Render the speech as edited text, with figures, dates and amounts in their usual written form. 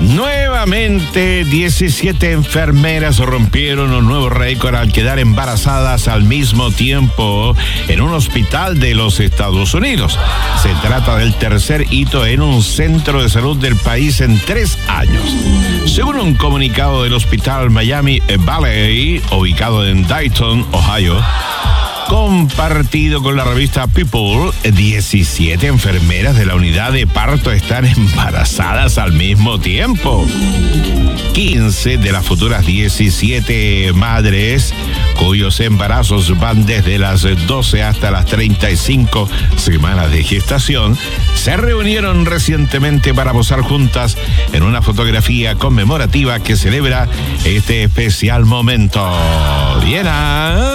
Nuevamente, 17 enfermeras rompieron un nuevo récord al quedar embarazadas al mismo tiempo en un hospital de los Estados Unidos. Se trata del tercer hito en un centro de salud del país en 3 años. Según un comunicado del Hospital Miami Valley, ubicado en Dayton, Ohio, compartido con la revista People, 17 enfermeras de la unidad de parto están embarazadas al mismo tiempo. 15 de las futuras 17 madres, cuyos embarazos van desde las 12 hasta las 35 semanas de gestación, se reunieron recientemente para posar juntas en una fotografía conmemorativa que celebra este especial momento. Bien.